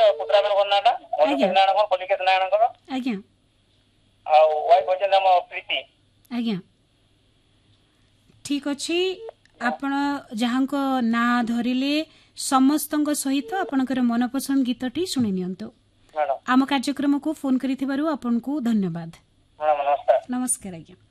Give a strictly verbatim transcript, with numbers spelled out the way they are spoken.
ପୁତ୍ରାବେନ ନାଟା ମଧୁକେଶ ନାରାୟଣ କଲିକେଶ ନାରାୟଣଙ୍କର ଆଜ୍ଞା ଆଉ ୱାଇଫ ହଉଛନ୍ତି ଆମ ପ୍ରୀତି। ଆଜ୍ଞା ଠିକ ଅଛି ଆପଣ ଯାହାଙ୍କ ନାଁ ଧରିଲେ ସମସ୍ତଙ୍କ ସହିତ ଆପଣଙ୍କର ମନପସନ୍ଦ ଗୀତଟି ଶୁଣି ନିଅନ୍ତୁ। ମ୍ୟାଡ଼ାମ ଆମ କାର୍ଯ୍ୟକ୍ରମକୁ ଫୋନ କରିଥିବାରୁ ଆପଣଙ୍କୁ ଧନ୍ୟବାଦ। ମ୍ୟାଡ଼ାମ ନମସ୍କାର। ନମସ୍କାର ଆଜ୍ଞା।